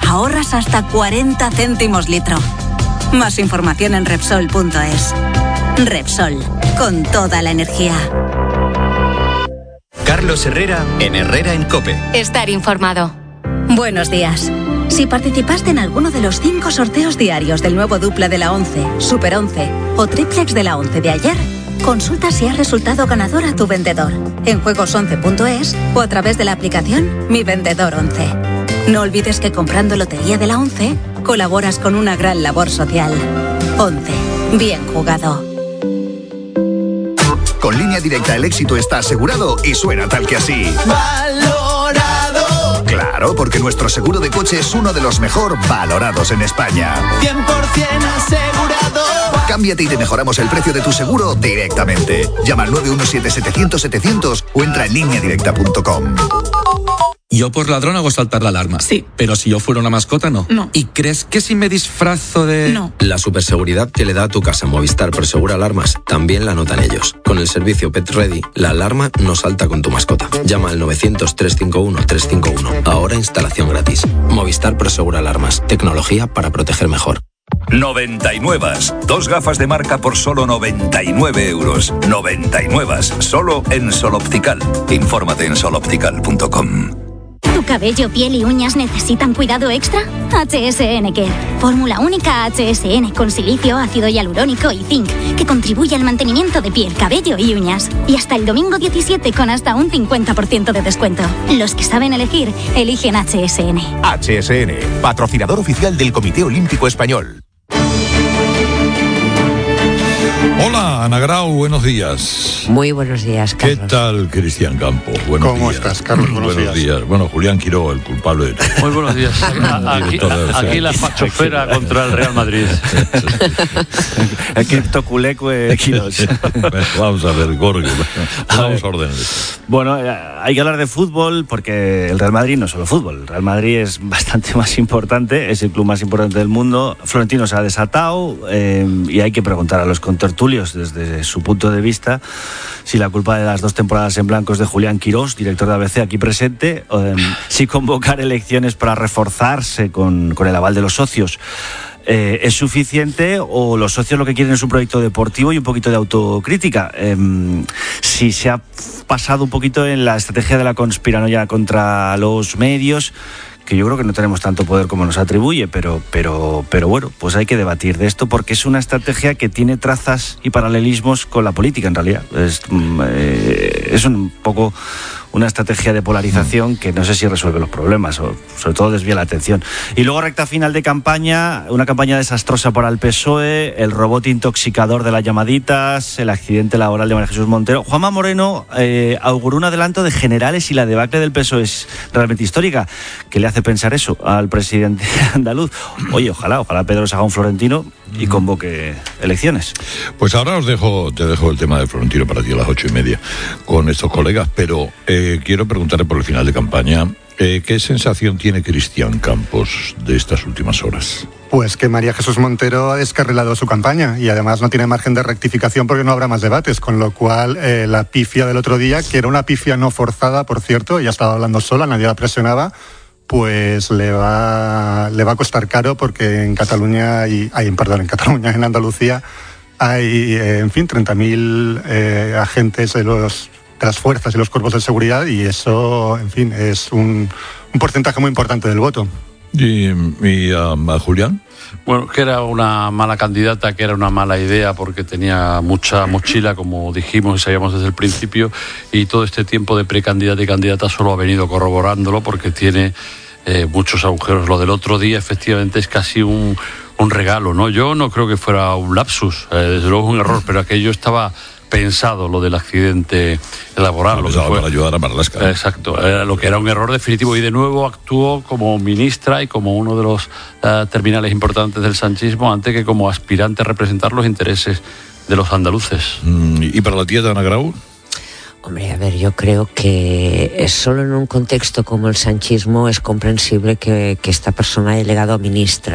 ahorras hasta 40 céntimos litro. Más información en Repsol.es. Repsol, con toda la energía. Carlos Herrera, en Herrera en COPE. Estar informado. Buenos días. Si participaste en alguno de los 5 sorteos diarios del nuevo dupla de la 11, Super 11 o triplex de la 11 de ayer, consulta si has resultado ganador a tu vendedor en juegos11.es o a través de la aplicación Mi Vendedor 11. No olvides que comprando Lotería de la 11 colaboras con una gran labor social. 11. Bien jugado. Con Línea Directa el éxito está asegurado y suena tal que así. ¡Valorado! Claro, porque nuestro seguro de coche es uno de los mejor valorados en España. 100% asegurado. Cámbiate y te mejoramos el precio de tu seguro directamente. Llama al 917-700-700 o entra en lineadirecta.com. Yo por ladrón hago saltar la alarma. Sí. Pero si yo fuera una mascota, no. No. ¿Y crees que si me disfrazo de...? No. La superseguridad que le da a tu casa Movistar Prosegura Alarmas también la notan ellos. Con el servicio Pet Ready, la alarma no salta con tu mascota. Llama al 900-351-351. Ahora instalación gratis. Movistar Prosegura Alarmas. Tecnología para proteger mejor. 99. 2 gafas de marca por solo 99 euros. 99. Solo en Sol Optical. Infórmate en soloptical.com. ¿Tu cabello, piel y uñas necesitan cuidado extra? HSN Care. Fórmula única HSN con silicio, ácido hialurónico y zinc, que contribuye al mantenimiento de piel, cabello y uñas. Y hasta el domingo 17 con hasta un 50% de descuento. Los que saben elegir, eligen HSN. HSN, patrocinador oficial del Comité Olímpico Español. Hola, Ana Grau, buenos días. Muy buenos días, Carlos. ¿Qué tal, Cristian Campos? Buenos ¿Cómo días. estás, Carlos? Buenos días. Bueno, Julián Quiroga, el culpable de todo. Muy buenos días. Aquí la fachofera contra el Real Madrid. El criptoculecue Quiroz. Vamos a ver, Gorgo. Vamos a ordenar. Bueno, hay que hablar de fútbol porque el Real Madrid no es solo fútbol. El Real Madrid es bastante más importante, es el club más importante del mundo. Florentino se ha desatado y hay que preguntar a los contertulios desde su punto de vista si la culpa de las 2 temporadas en blanco es de Julián Quirós, director de ABC aquí presente, si convocar elecciones para reforzarse con el aval de los socios es suficiente o los socios lo que quieren es un proyecto deportivo y un poquito de autocrítica. Si se ha pasado un poquito en la estrategia de la conspiranoia contra los medios, que yo creo que no tenemos tanto poder como nos atribuye, pero bueno, pues hay que debatir de esto porque es una estrategia que tiene trazas y paralelismos con la política en realidad. Es un poco una estrategia de polarización que no sé si resuelve los problemas o sobre todo desvía la atención. Y luego recta final de campaña, una campaña desastrosa para el PSOE, el robot intoxicador de las llamaditas, el accidente laboral de María Jesús Montero. Juanma Moreno auguró un adelanto de generales y la debacle del PSOE es realmente histórica. ¿Qué le hace pensar eso al presidente andaluz? Oye, ojalá Pedro se haga un florentino y convoque elecciones. Pues ahora te dejo el tema de Florentino para ti a las 8:30 con estos colegas, pero quiero preguntarle por el final de campaña, ¿qué sensación tiene Cristian Campos de estas últimas horas? Pues que María Jesús Montero ha descarrilado su campaña y además no tiene margen de rectificación porque no habrá más debates, con lo cual la pifia del otro día, que era una pifia no forzada, por cierto, ella estaba hablando sola, nadie la presionaba, pues le va a costar caro porque en Cataluña en Andalucía hay, 30.000 agentes de las fuerzas y los cuerpos de seguridad y eso, en fin, es un porcentaje muy importante del voto. ¿Y a Julián? Bueno, que era una mala candidata, que era una mala idea porque tenía mucha mochila, como dijimos y sabíamos desde el principio, y todo este tiempo de precandidata y candidata solo ha venido corroborándolo porque tiene muchos agujeros. Lo del otro día efectivamente es casi un regalo, ¿no? Yo no creo que fuera un lapsus, desde luego un error, pero aquello estaba pensado, lo del accidente laboral. Lo que fue, para ayudar a Marlaska. Exacto, lo que era un error definitivo y de nuevo actuó como ministra y como uno de los terminales importantes del sanchismo antes que como aspirante a representar los intereses de los andaluces. ¿Y para la tía de Ana Grau? Hombre, a ver, yo creo que solo en un contexto como el sanchismo es comprensible que esta persona haya llegado a ministra.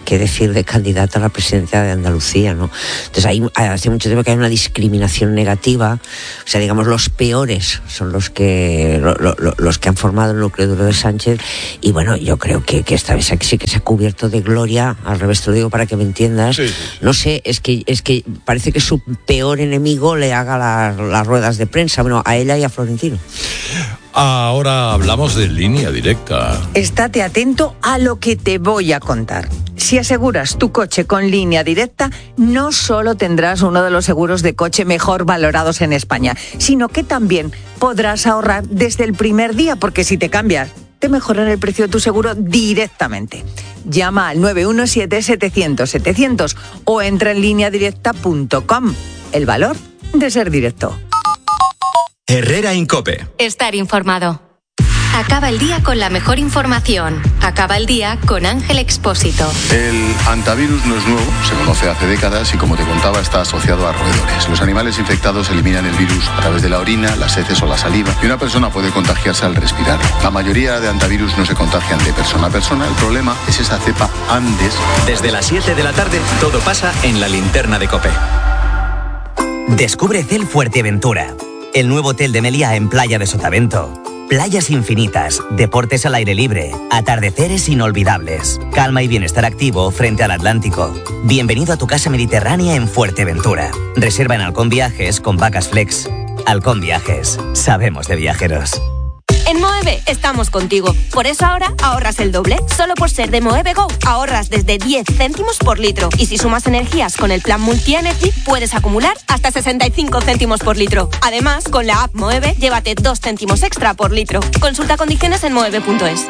qué decir de candidata a la presidencia de Andalucía, ¿no? Entonces hace mucho tiempo que hay una discriminación negativa, o sea, digamos, los peores son los que han formado el núcleo duro de Sánchez, y bueno, yo creo que esta vez sí que se ha cubierto de gloria, al revés te lo digo para que me entiendas, sí. No sé, es que parece que su peor enemigo le haga las ruedas de prensa, bueno, a ella y a Florentino. Ahora hablamos de Línea Directa. Estate atento a lo que te voy a contar. Si aseguras tu coche con Línea Directa, no solo tendrás uno de los seguros de coche mejor valorados en España, sino que también podrás ahorrar desde el primer día, porque si te cambias, te mejoran el precio de tu seguro directamente. Llama al 917-700-700 o entra en lineadirecta.com. El valor de ser directo. Herrera Incope. Estar informado. Acaba el día con la mejor información. Acaba el día con Ángel Expósito. El antivirus no es nuevo, se conoce hace décadas y, como te contaba, está asociado a roedores. Los animales infectados eliminan el virus a través de la orina, las heces o la saliva, y una persona puede contagiarse al respirar. La mayoría de antivirus no se contagian de persona a persona. El problema es esa cepa Andes. Desde las 7 de la tarde, todo pasa en la linterna de COPE. Descubre Cel Fuerteventura, el nuevo hotel de Meliá en Playa de Sotavento. Playas infinitas, deportes al aire libre, atardeceres inolvidables, calma y bienestar activo frente al Atlántico. Bienvenido a tu casa mediterránea en Fuerteventura. Reserva en Halcón Viajes con Vacas Flex. Halcón Viajes, sabemos de viajeros. En Moeve estamos contigo. Por eso ahora ahorras el doble. Solo por ser de Moeve Go ahorras desde 10 céntimos por litro. Y si sumas energías con el plan Multi-Energy, puedes acumular hasta 65 céntimos por litro. Además, con la app Moeve, llévate 2 céntimos extra por litro. Consulta condiciones en moeve.es.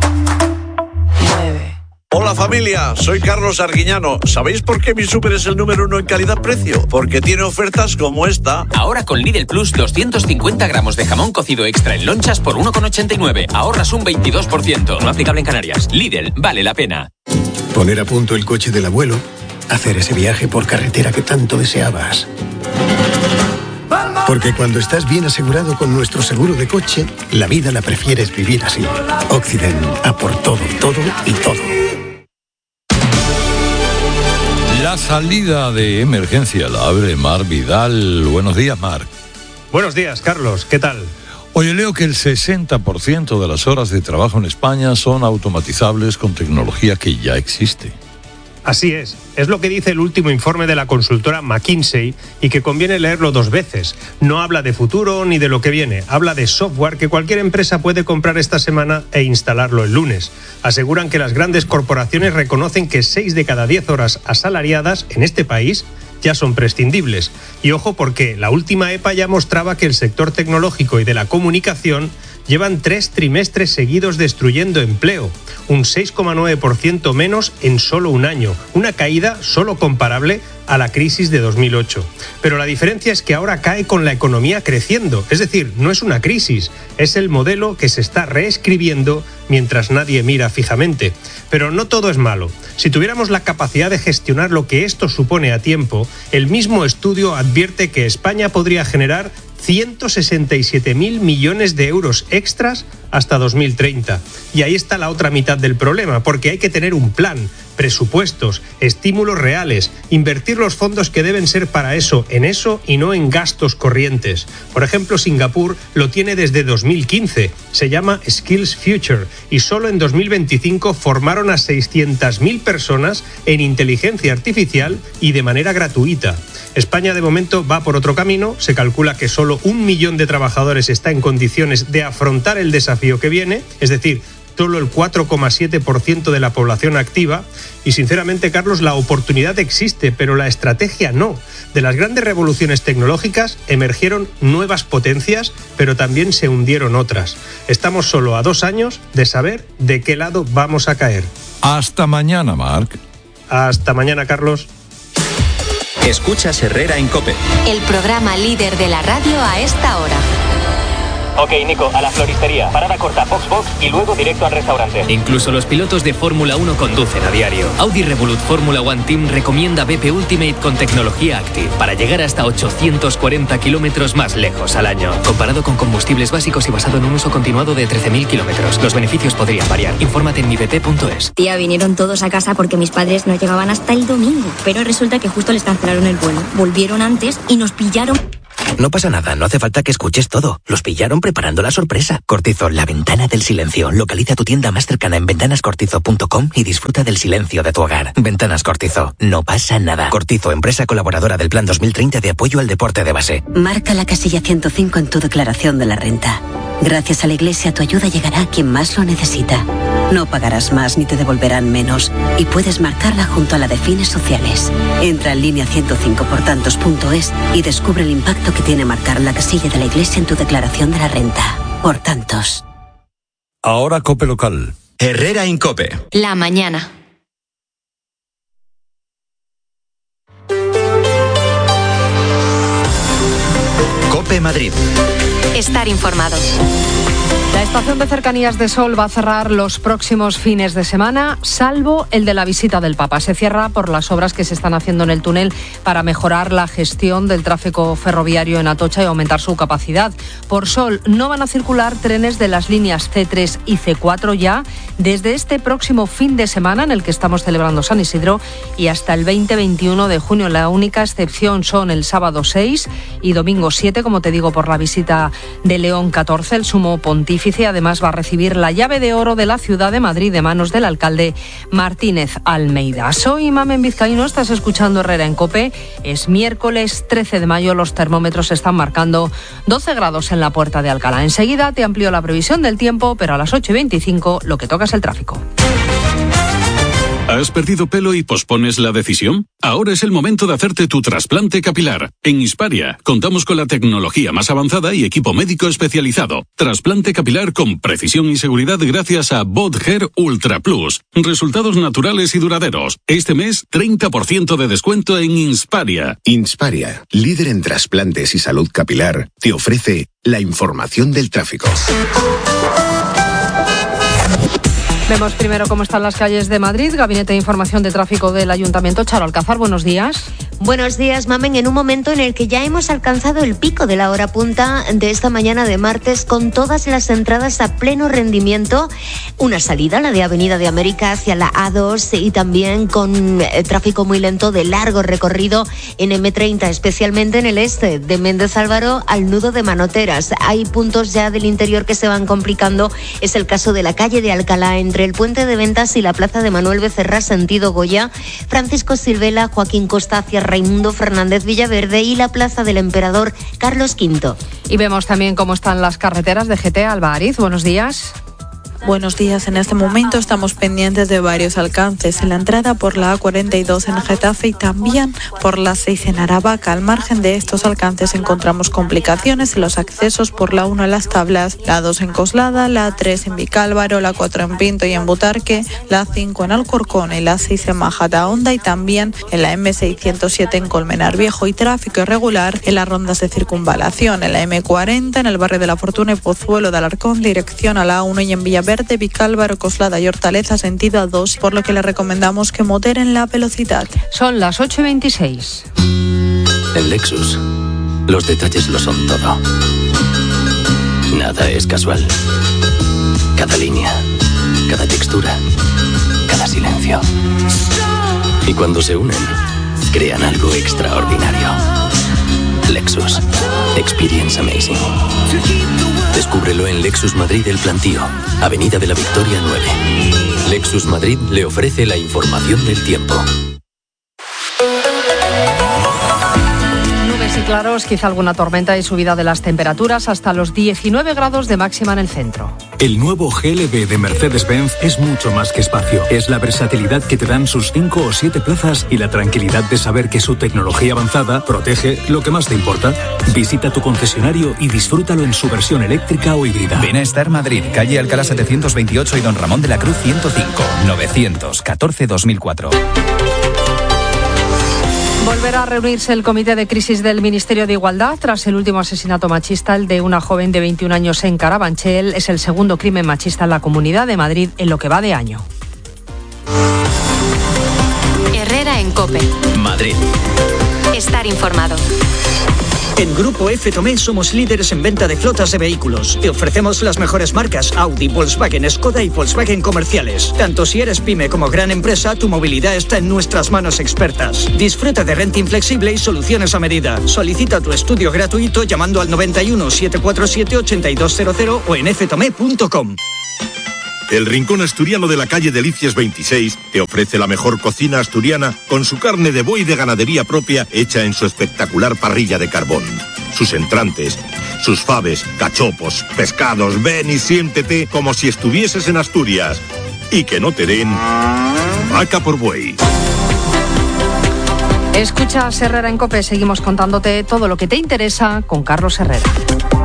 Hola familia, soy Carlos Arguiñano. ¿Sabéis por qué mi súper es el número 1 en calidad-precio? Porque tiene ofertas como esta. Ahora con Lidl Plus 250 gramos de jamón cocido extra en lonchas por 1,89. Ahorras un 22%. No aplicable en Canarias. Lidl, vale la pena. Poner a punto el coche del abuelo. Hacer ese viaje por carretera que tanto deseabas. Porque cuando estás bien asegurado con nuestro seguro de coche, la vida la prefieres vivir así. Occident, a por todo, todo y todo. La salida de emergencia la abre Mar Vidal. Buenos días, Mar. Buenos días, Carlos. ¿Qué tal? Oye, leo que el 60% de las horas de trabajo en España son automatizables con tecnología que ya existe. Así es lo que dice el último informe de la consultora McKinsey, y que conviene leerlo 2 veces. No habla de futuro ni de lo que viene, habla de software que cualquier empresa puede comprar esta semana e instalarlo el lunes. Aseguran que las grandes corporaciones reconocen que 6 de cada 10 horas asalariadas en este país ya son prescindibles. Y ojo, porque la última EPA ya mostraba que el sector tecnológico y de la comunicación llevan 3 trimestres seguidos destruyendo empleo, un 6,9% menos en solo un año, una caída solo comparable a la crisis de 2008. Pero la diferencia es que ahora cae con la economía creciendo, es decir, no es una crisis, es el modelo que se está reescribiendo mientras nadie mira fijamente. Pero no todo es malo. Si tuviéramos la capacidad de gestionar lo que esto supone a tiempo, el mismo estudio advierte que España podría generar 167.000 millones de euros extras hasta 2030. Y ahí está la otra mitad del problema, porque hay que tener un plan, presupuestos, estímulos reales, invertir los fondos que deben ser para eso, en eso y no en gastos corrientes. Por ejemplo, Singapur lo tiene desde 2015, se llama Skills Future, y solo en 2025 formaron a 600.000 personas en inteligencia artificial y de manera gratuita. España de momento va por otro camino, se calcula que solo 1 millón de trabajadores está en condiciones de afrontar el desafío que viene, es decir, solo el 4,7% de la población activa, y sinceramente, Carlos, la oportunidad existe, pero la estrategia no. De las grandes revoluciones tecnológicas emergieron nuevas potencias, pero también se hundieron otras. Estamos solo a 2 años de saber de qué lado vamos a caer. Hasta mañana, Marc. Hasta mañana, Carlos. Escuchas Herrera en COPE. El programa líder de la radio a esta hora. Ok, Nico, a la floristería. Parada corta, box y luego directo al restaurante. Incluso los pilotos de Fórmula 1 conducen a diario. Audi Revolut Fórmula One Team recomienda BP Ultimate con tecnología Active para llegar hasta 840 kilómetros más lejos al año. Comparado con combustibles básicos y basado en un uso continuado de 13.000 kilómetros. Los beneficios podrían variar. Infórmate en mibp.es. Tía, vinieron todos a casa porque mis padres no llegaban hasta el domingo. Pero resulta que justo les cancelaron el vuelo. Volvieron antes y nos pillaron. No pasa nada, no hace falta que escuches todo. Los pillaron preparando la sorpresa. Cortizo, la ventana del silencio. Localiza tu tienda más cercana en ventanascortizo.com y disfruta del silencio de tu hogar. Ventanas Cortizo, no pasa nada. Cortizo, empresa colaboradora del Plan 2030 de apoyo al deporte de base. Marca la casilla 105 en tu declaración de la renta. Gracias a la Iglesia, tu ayuda llegará a quien más lo necesita. No pagarás más ni te devolverán menos. Y puedes marcarla junto a la de fines sociales. Entra en línea 105portantos.es y descubre el impacto que tiene marcar la casilla de la Iglesia en tu declaración de la renta. Por tantos. Ahora COPE Local. Herrera Incope. La mañana. COPE Madrid. Estar informado. La estación de cercanías de Sol va a cerrar los próximos fines de semana, salvo el de la visita del Papa. Se cierra por las obras que se están haciendo en el túnel para mejorar la gestión del tráfico ferroviario en Atocha y aumentar su capacidad. Por Sol no van a circular trenes de las líneas C3 y C4 ya desde este próximo fin de semana en el que estamos celebrando San Isidro y hasta el 20-21 de junio. La única excepción son el sábado 6 y domingo 7, como te digo, por la visita de León XIV, el sumo pontífice. Además va a recibir la llave de oro de la ciudad de Madrid de manos del alcalde Martínez Almeida. Soy Mamen Vizcaíno, estás escuchando Herrera en COPE. Es miércoles 13 de mayo, los termómetros están marcando 12 grados en la Puerta de Alcalá. Enseguida te amplío la previsión del tiempo, pero a las 8:25 lo que toca es el tráfico. ¿Has perdido pelo y pospones la decisión? Ahora es el momento de hacerte tu trasplante capilar. En Hisparia contamos con la tecnología más avanzada y equipo médico especializado. Trasplante capilar con precisión y seguridad gracias a Bodhair Ultra Plus. Resultados naturales y duraderos. Este mes, 30% de descuento en Hisparia. Hisparia, líder en trasplantes y salud capilar, te ofrece la información del tráfico. Vemos primero cómo están las calles de Madrid. Gabinete de Información de Tráfico del Ayuntamiento. Charo Alcázar, buenos días. Buenos días, Mamen. En un momento en el que ya hemos alcanzado el pico de la hora punta de esta mañana de martes, con todas las entradas a pleno rendimiento. Una salida, la de Avenida de América hacia la A2 y también con tráfico muy lento de largo recorrido en M30, especialmente en el este, de Méndez Álvaro al nudo de Manoteras. Hay puntos ya del interior que se van complicando. Es el caso de la calle de Alcalá, entre el Puente de Ventas y la Plaza de Manuel Becerra, sentido Goya, Francisco Silvela, Joaquín Costa hacia Raimundo Fernández Villaverde y la Plaza del Emperador Carlos V. Y vemos también cómo están las carreteras de GT. Alba Ariz, buenos días. Buenos días. En este momento estamos pendientes de varios alcances. En la entrada por la A42 en Getafe y también por la 6 en Aravaca. Al margen de estos alcances encontramos complicaciones en los accesos por la 1 en Las Tablas, la 2 en Coslada, la 3 en Vicálvaro, la 4 en Pinto y en Butarque, la 5 en Alcorcón y la 6 en Majadahonda y también en la M607 en Colmenar Viejo, y tráfico irregular en las rondas de circunvalación, en la M40 en el barrio de la Fortuna y Pozuelo de Alarcón, dirección a la A1 y en Villaverde, Vicálvaro, Coslada y Hortaleza, sentido A2, por lo que le recomendamos que moderen la velocidad. Son las 8:26. En Lexus, los detalles lo son todo. Nada es casual. Cada línea, cada textura, cada silencio. Y cuando se unen, crean algo extraordinario. Lexus. Experience amazing. Descúbrelo en Lexus Madrid El Plantío, Avenida de la Victoria 9. Lexus Madrid le ofrece la información del tiempo. Nubes y claros, quizá alguna tormenta y subida de las temperaturas hasta los 19 grados de máxima en el centro. El nuevo GLB de Mercedes-Benz es mucho más que espacio. Es la versatilidad que te dan sus 5 o 7 plazas y la tranquilidad de saber que su tecnología avanzada protege lo que más te importa. Visita tu concesionario y disfrútalo en su versión eléctrica o híbrida. Ven a Star Madrid, calle Alcalá 728 y Don Ramón de la Cruz 105, 914-2004. Volverá a reunirse el Comité de Crisis del Ministerio de Igualdad tras el último asesinato machista, el de una joven de 21 años en Carabanchel. Es el segundo crimen machista en la Comunidad de Madrid en lo que va de año. Herrera en COPE. Madrid. Estar informado. En Grupo F. Tomé somos líderes en venta de flotas de vehículos. Te ofrecemos las mejores marcas Audi, Volkswagen, Skoda y Volkswagen comerciales. Tanto si eres pyme como gran empresa, tu movilidad está en nuestras manos expertas. Disfruta de renting flexible y soluciones a medida. Solicita tu estudio gratuito llamando al 91 747 8200 o en ftome.com. El Rincón Asturiano de la calle Delicias 26 te ofrece la mejor cocina asturiana con su carne de buey de ganadería propia hecha en su espectacular parrilla de carbón. Sus entrantes, sus faves, cachopos, pescados, ven y siéntete como si estuvieses en Asturias. Y que no te den vaca por buey. Escucha Herrera en COPE, seguimos contándote todo lo que te interesa con Carlos Herrera.